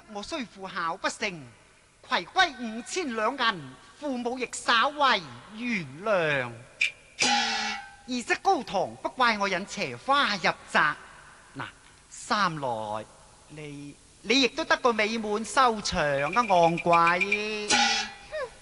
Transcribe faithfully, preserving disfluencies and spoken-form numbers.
我雖父孝不成，攜歸五千兩銀，父母亦稍為原諒。二則高堂不怪我引邪花入宅，嗱，三來你你亦都得個美滿收場啊，昂貴。